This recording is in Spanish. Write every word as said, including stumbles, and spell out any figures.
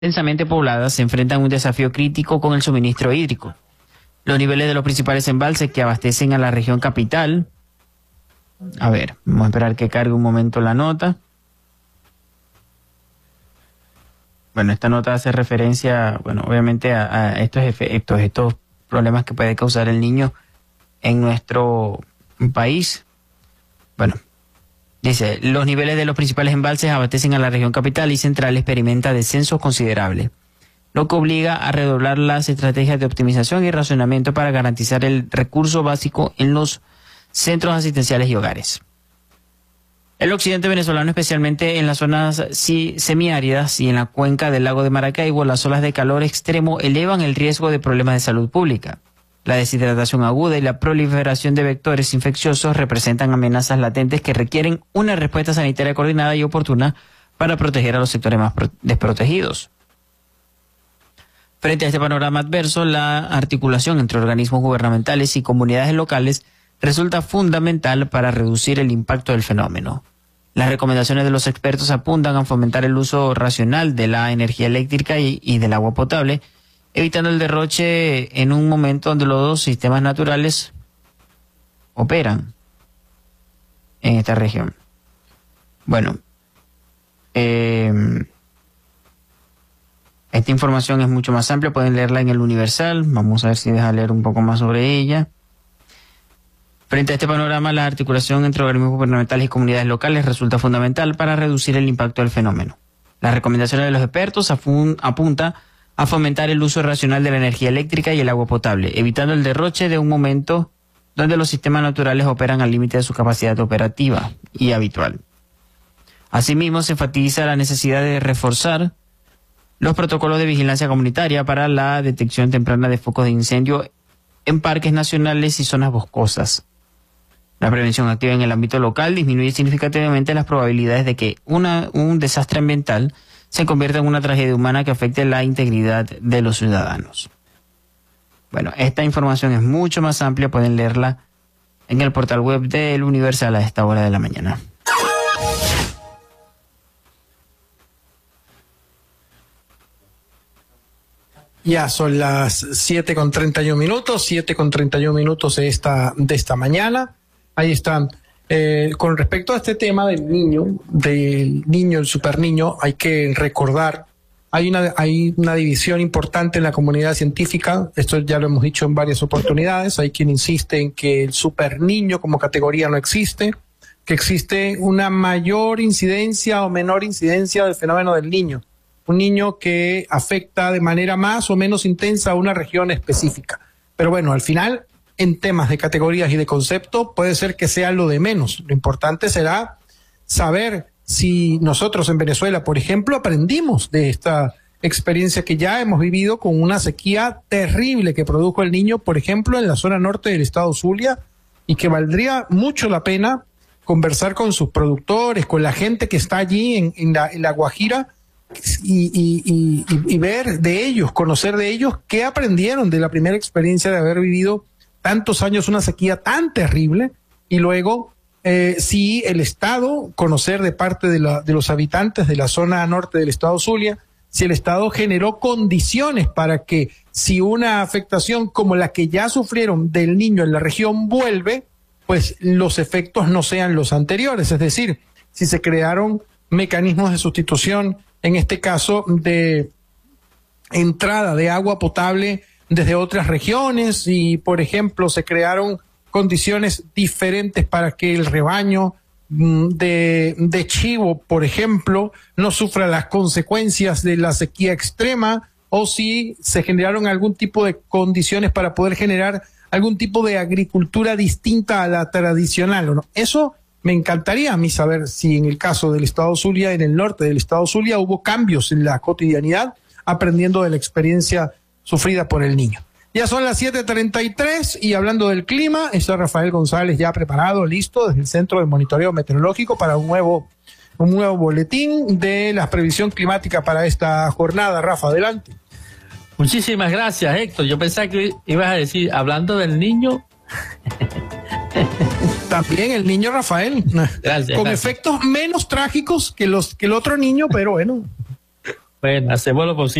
densamente pobladas se enfrentan a un desafío crítico con el suministro hídrico. Los niveles de los principales embalses que abastecen a la región capital. A ver, vamos a esperar que cargue un momento la nota. Bueno, esta nota hace referencia, bueno, obviamente a, a estos efectos, estos problemas que puede causar el niño en nuestro país. Bueno, dice, los niveles de los principales embalses abastecen a la región capital y central experimenta descensos considerables, lo que obliga a redoblar las estrategias de optimización y racionamiento para garantizar el recurso básico en los centros asistenciales y hogares. El occidente venezolano, especialmente en las zonas semiáridas y en la cuenca del lago de Maracaibo, las olas de calor extremo elevan el riesgo de problemas de salud pública. La deshidratación aguda y la proliferación de vectores infecciosos representan amenazas latentes que requieren una respuesta sanitaria coordinada y oportuna para proteger a los sectores más desprotegidos. Frente a este panorama adverso, la articulación entre organismos gubernamentales y comunidades locales resulta fundamental para reducir el impacto del fenómeno. Las recomendaciones de los expertos apuntan a fomentar el uso racional de la energía eléctrica y, y del agua potable, evitando el derroche en un momento donde los dos sistemas naturales operan en esta región. Bueno, eh, esta información es mucho más amplia, pueden leerla en el Universal. Vamos a ver si deja leer un poco más sobre ella. Frente a este panorama, la articulación entre organismos gubernamentales y comunidades locales resulta fundamental para reducir el impacto del fenómeno. Las recomendaciones de los expertos apuntan a fomentar el uso racional de la energía eléctrica y el agua potable, evitando el derroche de un momento donde los sistemas naturales operan al límite de su capacidad operativa y habitual. Asimismo, se enfatiza la necesidad de reforzar los protocolos de vigilancia comunitaria para la detección temprana de focos de incendio en parques nacionales y zonas boscosas. La prevención activa en el ámbito local disminuye significativamente las probabilidades de que una, un desastre ambiental se convierta en una tragedia humana que afecte la integridad de los ciudadanos. Bueno, esta información es mucho más amplia, pueden leerla en el portal web del Universal a esta hora de la mañana. Ya son las siete con treinta y un minutos, siete con treinta y un minutos de esta, de esta mañana. Ahí están. Eh, con respecto a este tema del niño, del niño, el super niño, hay que recordar, hay una, hay una división importante en la comunidad científica, esto ya lo hemos dicho en varias oportunidades, hay quien insiste en que el super niño como categoría no existe, que existe una mayor incidencia o menor incidencia del fenómeno del niño, un niño que afecta de manera más o menos intensa a una región específica. Pero bueno, al final, en temas de categorías y de concepto, puede ser que sea lo de menos. Lo importante será saber si nosotros en Venezuela, por ejemplo, aprendimos de esta experiencia que ya hemos vivido con una sequía terrible que produjo el Niño, por ejemplo, en la zona norte del estado Zulia, y que valdría mucho la pena conversar con sus productores, con la gente que está allí en, en, la, en la Guajira, y, y, y, y ver de ellos, conocer de ellos qué aprendieron de la primera experiencia de haber vivido tantos años una sequía tan terrible, y luego eh, si el Estado, conocer de parte de, la, de los habitantes de la zona norte del estado Zulia, si el Estado generó condiciones para que si una afectación como la que ya sufrieron del Niño en la región vuelve, pues los efectos no sean los anteriores, es decir, si se crearon mecanismos de sustitución, en este caso de entrada de agua potable desde otras regiones, y por ejemplo se crearon condiciones diferentes para que el rebaño de, de chivo, por ejemplo, no sufra las consecuencias de la sequía extrema, o si se generaron algún tipo de condiciones para poder generar algún tipo de agricultura distinta a la tradicional, ¿o no? Eso me encantaría a mí saber si en el caso del estado Zulia, en el norte del estado Zulia, hubo cambios en la cotidianidad aprendiendo de la experiencia sufrida por el Niño. Ya son las siete treinta y tres y hablando del clima, está Rafael González ya preparado, listo, desde el Centro de Monitoreo Meteorológico para un nuevo, un nuevo boletín de la previsión climática para esta jornada. Rafa, adelante. Muchísimas gracias, Héctor. Yo pensaba que ibas a decir, hablando del niño. También el niño Rafael. Gracias, con gracias. efectos menos trágicos que los que el otro niño, pero bueno. Bueno, hacemos lo posible.